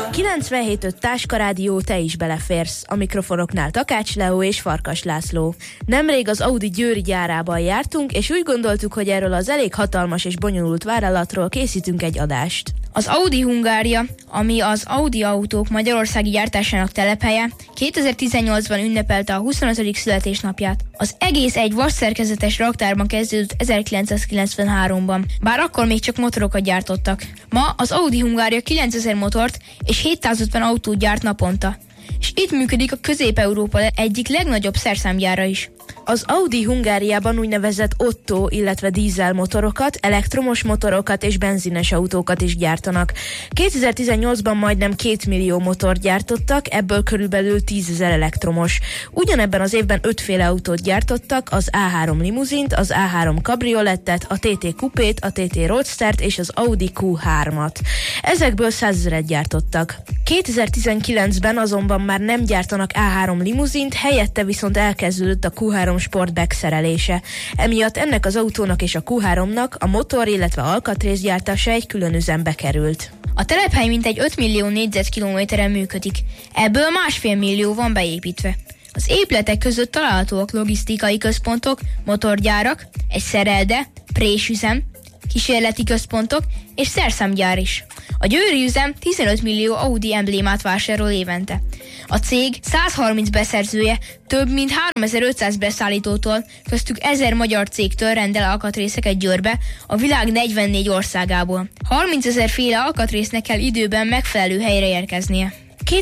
97.5 Táskarádió, te is beleférsz. A mikrofonoknál Takács Leó és Farkas László. Nemrég az Audi győri gyárában jártunk, és úgy gondoltuk, hogy erről az elég hatalmas és bonyolult vállalatról készítünk egy adást. Az Audi Hungária, ami az Audi autók magyarországi gyártásának telephelye, 2018-ban ünnepelte a 25. születésnapját. Az egész egy vasszerkezetes raktárban kezdődött 1993-ban, bár akkor még csak motorokat gyártottak. Ma az Audi Hungária 9000 motort és 750 autót gyárt naponta. És itt működik a Közép-Európa egyik legnagyobb szerszámgyára is. Az Audi Hungáriában úgynevezett Otto, illetve dízelmotorokat, elektromos motorokat és benzines autókat is gyártanak. 2018-ban majdnem 2 millió motort gyártottak, ebből körülbelül 10 000 elektromos. Ugyanebben az évben 5 féle autót gyártottak, az A3 limuzint, az A3 kabriolettet, a TT kupét, a TT roadstert és az Audi Q3-at. Ezekből 100 000-et gyártottak. 2019-ben azonban már nem gyártanak A3 limuzint, helyette viszont elkezdődött a Q3 Sportback szerelése. Emiatt ennek az autónak és a Q3-nak a motor, illetve alkatrészgyártása egy külön üzembe került. A telephely mintegy 5 millió négyzetkilométeren működik, ebből 1,5 millió van beépítve. Az épületek között találhatóak logisztikai központok, motorgyárak, egy szerelde, présüzem, kísérleti központok és szerszámgyár is. A győri üzem 15 millió Audi emblémát vásárol évente. A cég 130 beszerzője több mint 3500 beszállítótól, köztük 1000 magyar cégtől rendel alkatrészeket Győrbe, a világ 44 országából. 30 000 féle alkatrésznek kell időben megfelelő helyre érkeznie.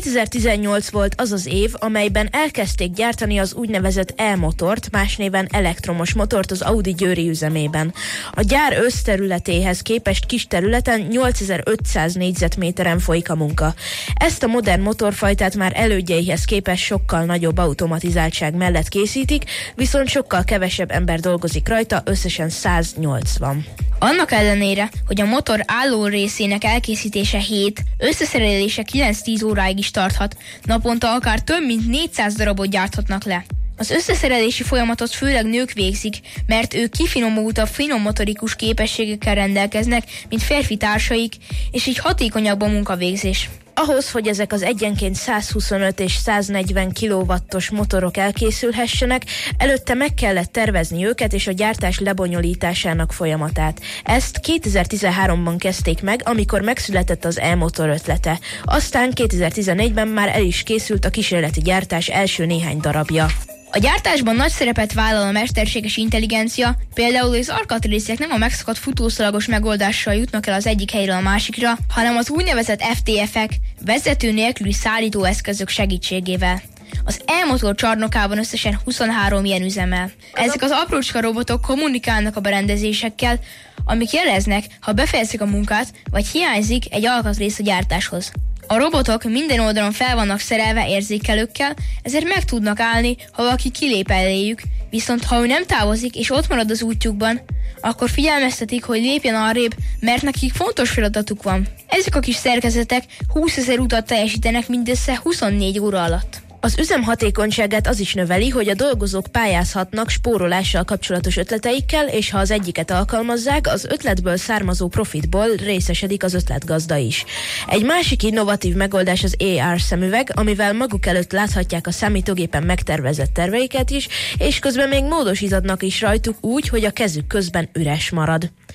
2018 volt az az év, amelyben elkezdték gyártani az úgynevezett E-motort, más néven elektromos motort az Audi győri üzemében. A gyár összterületéhez képest kis területen 8500 négyzetméteren folyik a munka. Ezt a modern motorfajtát már elődjeihez képest sokkal nagyobb automatizáltság mellett készítik, viszont sokkal kevesebb ember dolgozik rajta, összesen 180. Annak ellenére, hogy a motor álló részének elkészítése 7, összeszerelése 9-10 óráig is tarthat, naponta akár több mint 400 darabot gyárthatnak le. Az összeszerelési folyamatot főleg nők végzik, mert ők kifinomultabb finom motorikus képességekkel rendelkeznek, mint férfi társaik, és így hatékonyabb a munkavégzés. Ahhoz, hogy ezek az egyenként 125 és 140 kW-os motorok elkészülhessenek, előtte meg kellett tervezni őket és a gyártás lebonyolításának folyamatát. Ezt 2013-ban kezdték meg, amikor megszületett az E-motor ötlete. Aztán 2014-ben már el is készült a kísérleti gyártás első néhány darabja. A gyártásban nagy szerepet vállal a mesterséges intelligencia, például az alkatrészek nem a megszokott futószalagos megoldással jutnak el az egyik helyről a másikra, hanem az úgynevezett FTF-ek, vezető nélküli szállítóeszközök segítségével. Az E-motor csarnokában összesen 23 ilyen üzemel. Ezek az aprócska robotok kommunikálnak a berendezésekkel, amik jeleznek, ha befejezik a munkát, vagy hiányzik egy alkatrész a gyártáshoz. A robotok minden oldalon fel vannak szerelve érzékelőkkel, ezért meg tudnak állni, ha valaki kilép eléjük, viszont ha ő nem távozik és ott marad az útjukban, akkor figyelmeztetik, hogy lépjen arrébb, mert nekik fontos feladatuk van. Ezek a kis szerkezetek 20 000 utat teljesítenek mindössze 24 óra alatt. Az üzem hatékonyságát az is növeli, hogy a dolgozók pályázhatnak spórolással kapcsolatos ötleteikkel, és ha az egyiket alkalmazzák, az ötletből származó profitból részesedik az ötletgazda is. Egy másik innovatív megoldás az AR szemüveg, amivel maguk előtt láthatják a számítógépen megtervezett terveiket is, és közben még módosíthatnak is rajtuk úgy, hogy a kezük közben üres marad.